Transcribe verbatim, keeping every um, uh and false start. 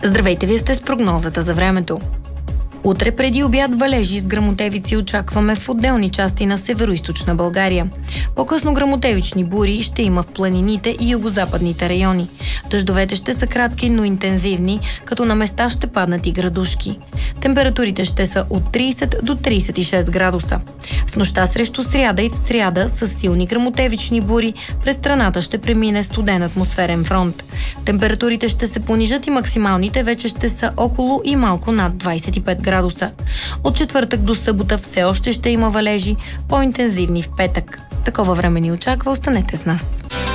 Здравейте, вие сте с прогнозата за времето. Утре преди обяд валежи с гръмотевици очакваме в отделни части на североизточна България. По-късно гръмотевични бури ще има в планините и югозападните райони. Дъждовете ще са кратки, но интензивни, като на места ще паднат и градушки. Температурите ще са от трийсет до трийсет и шест градуса. В нощта срещу сряда и в сряда с силни гръмотевични бури през страната ще премине студен атмосферен фронт. Температурите ще се понижат и максималните вече ще са около и малко над двайсет и пет градуса. От четвъртък до събота все още ще има валежи, по-интензивни в петък. Такова време ни очаква, останете с нас.